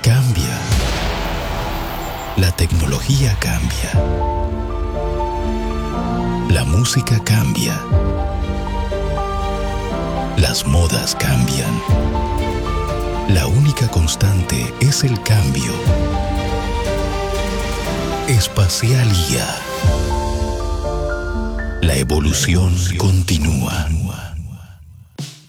cambia. La tecnología cambia. La música cambia. Las modas cambian. La única constante es el cambio. Espacialía. La evolución continúa.